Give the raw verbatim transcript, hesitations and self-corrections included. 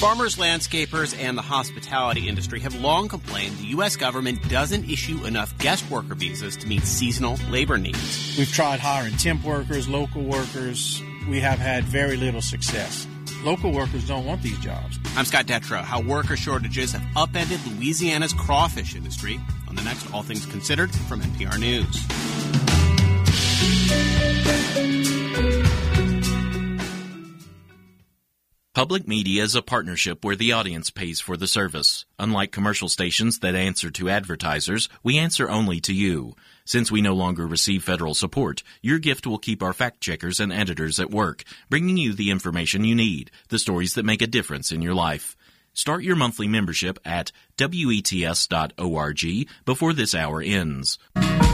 Farmers, landscapers, and the hospitality industry have long complained the U S government doesn't issue enough guest worker visas to meet seasonal labor needs. We've tried hiring temp workers, local workers. We have had very little success. Local workers don't want these jobs. I'm Scott Detrow. How worker shortages have upended Louisiana's crawfish industry on the next All Things Considered from N P R News. Public media is a partnership where the audience pays for the service. Unlike commercial stations that answer to advertisers, we answer only to you. Since we no longer receive federal support, your gift will keep our fact-checkers and editors at work, bringing you the information you need, the stories that make a difference in your life. Start your monthly membership at W E T S dot org before this hour ends.